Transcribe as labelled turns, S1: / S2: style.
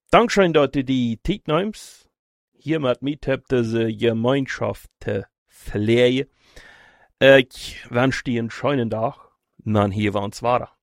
S1: Dankeschön, dass du die Zeit nimmst, hier mit mir diese Gemeinschaft zu verleihen. Ich wünsche dir einen schönen Tag. Und dann hier wir uns weiter.